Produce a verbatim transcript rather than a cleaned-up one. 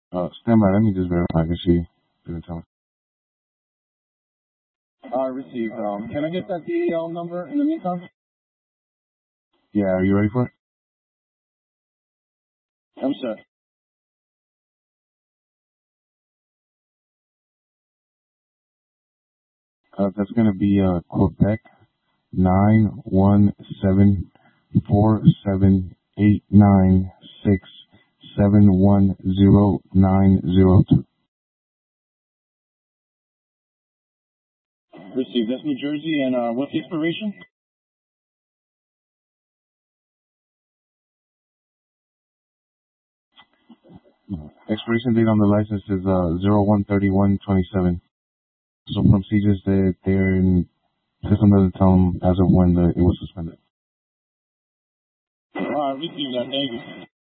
Uh, stand by. Let me just verify. I can see. Didn't tell me. I received. Um, can I get that D E L number in the meantime? Yeah, are you ready for it? I'm set. Uh, that's gonna be uh Quebec nine one seven four seven eight nine six seven one zero nine zero two. Received. That's New Jersey, and uh, what's the expiration? Expiration date on the license is uh zero one thirty one twenty seven. So from C J S, they they're in system doesn't tell them as of when the it was suspended. Uh, received that. Thank you.